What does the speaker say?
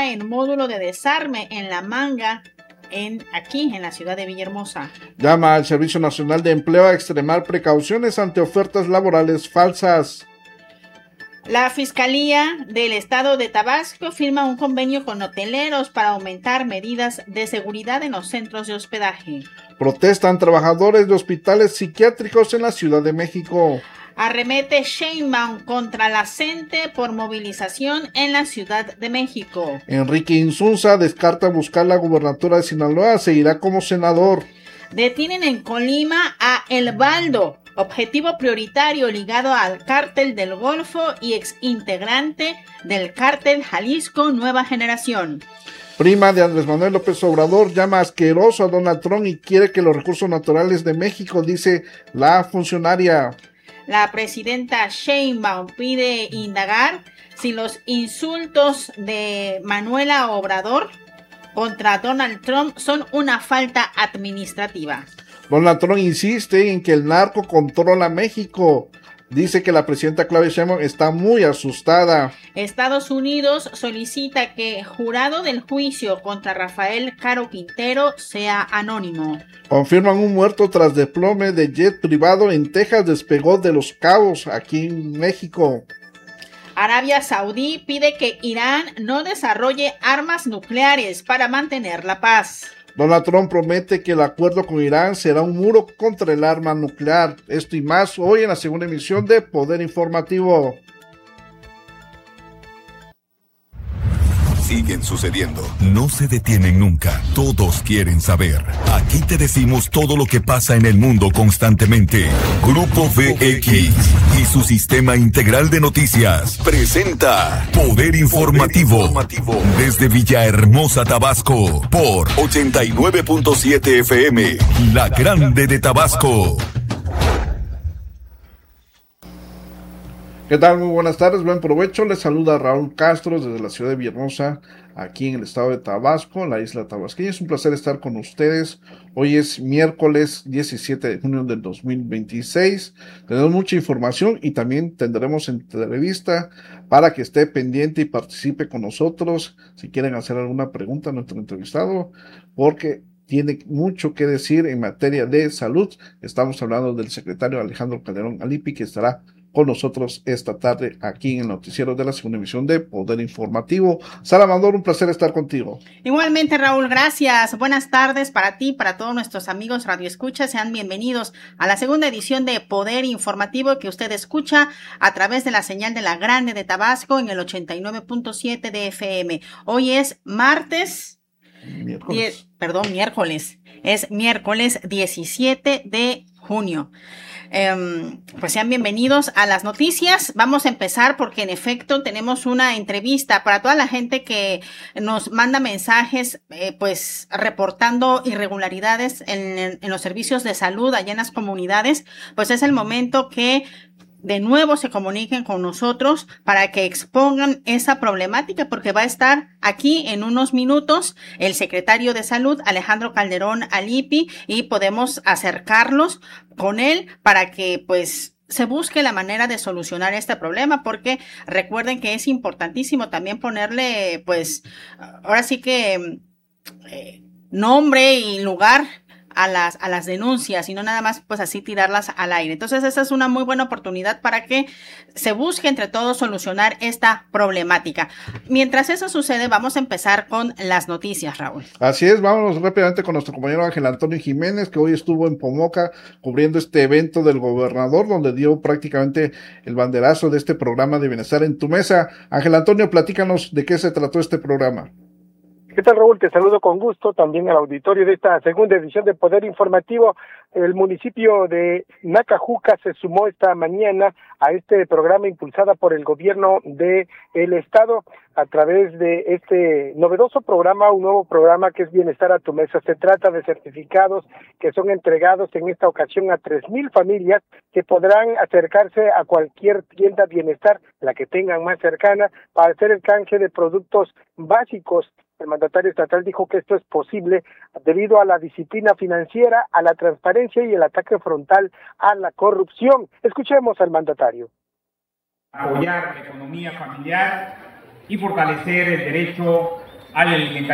instala el módulo de desarme en La Manga, aquí en la ciudad de Villahermosa. Llama al Servicio Nacional de Empleo a extremar precauciones ante ofertas laborales falsas. La Fiscalía del Estado de Tabasco firma un convenio con hoteleros para aumentar medidas de seguridad en los centros de hospedaje. Protestan trabajadores de hospitales psiquiátricos en la Ciudad de México. Arremete Sheinbaum contra la CENTE por movilización en la Ciudad de México. Enrique Insunza descarta buscar la gubernatura de Sinaloa, seguirá como senador. Detienen en Colima a El Baldo, objetivo prioritario ligado al cártel del Golfo y exintegrante del cártel Jalisco Nueva Generación. Prima de Andrés Manuel López Obrador llama asqueroso a Donald Trump y quiere que los recursos naturales de México, dice la funcionaria. La presidenta Sheinbaum pide indagar si los insultos de Manuela Obrador contra Donald Trump son una falta administrativa. Donald Trump insiste en que el narco controla México. Dice que la presidenta Claudia Sheinbaum está muy asustada. Estados Unidos solicita que jurado del juicio contra Rafael Caro Quintero sea anónimo. Confirman un muerto tras desplome de jet privado en Texas, despegó de Los Cabos, aquí en México. Arabia Saudí pide que Irán no desarrolle armas nucleares para mantener la paz. Donald Trump promete que el acuerdo con Irán será un muro contra el arma nuclear. Esto y más hoy en la segunda emisión de Poder Informativo. Siguen sucediendo. No se detienen nunca. Todos quieren saber. Aquí te decimos todo lo que pasa en el mundo constantemente. Grupo VX y su sistema integral de noticias presenta Poder Informativo. Desde Villahermosa, Tabasco, por 89.7 FM, La Grande de Tabasco. ¿Qué tal? Muy buenas tardes, buen provecho. Les saluda Raúl Castro desde la ciudad de Villahermosa, aquí en el estado de Tabasco, en la isla tabasqueña. Es un placer estar con ustedes. Hoy es miércoles 17 de junio del 2026. Tenemos mucha información y también tendremos entrevista para que esté pendiente y participe con nosotros. Si quieren hacer alguna pregunta a nuestro entrevistado, porque tiene mucho que decir en materia de salud. Estamos hablando del secretario Alejandro Calderón Alipi, que estará con nosotros esta tarde aquí en el noticiero de la segunda emisión de Poder Informativo. Sara Mandor, un placer estar contigo. Igualmente, Raúl, gracias. Buenas tardes para ti, para todos nuestros amigos radioescuchas. Sean bienvenidos a la segunda edición de Poder Informativo que usted escucha a través de la señal de La Grande de Tabasco en el 89.7 de FM. Hoy es miércoles. Es miércoles 17 de junio. Pues sean bienvenidos a las noticias. Vamos a empezar porque en efecto tenemos una entrevista para toda la gente que nos manda mensajes pues reportando irregularidades en los servicios de salud allá en las comunidades. Pues es el momento que de nuevo se comuniquen con nosotros para que expongan esa problemática, porque va a estar aquí en unos minutos el secretario de Salud, Alejandro Calderón Alipi, y podemos acercarlos con él para que pues se busque la manera de solucionar este problema, porque recuerden que es importantísimo también ponerle pues ahora sí que nombre y lugar a las denuncias y no nada más pues así tirarlas al aire. Entonces esa es una muy buena oportunidad para que se busque entre todos solucionar esta problemática. Mientras eso sucede, vamos a empezar con las noticias, Raúl. Así es, vámonos rápidamente con nuestro compañero Ángel Antonio Jiménez, que hoy estuvo en Pomoca cubriendo este evento del gobernador, donde dio prácticamente el banderazo de este programa de Bienestar en tu Mesa. Ángel Antonio, platícanos de qué se trató este programa. ¿Qué tal, Raúl? Te saludo con gusto también al auditorio de esta segunda edición de Poder Informativo. El municipio de Nacajuca se sumó esta mañana a este programa impulsada por el gobierno del estado a través de este novedoso programa, un nuevo programa que es Bienestar a tu Mesa. Se trata de certificados que son entregados en esta ocasión a 3,000 familias que podrán acercarse a cualquier tienda Bienestar, la que tengan más cercana, para hacer el canje de productos básicos. El mandatario estatal dijo que esto es posible debido a la disciplina financiera, a la transparencia y el ataque frontal a la corrupción. Escuchemos al mandatario. Apoyar la economía familiar y fortalecer el derecho hay el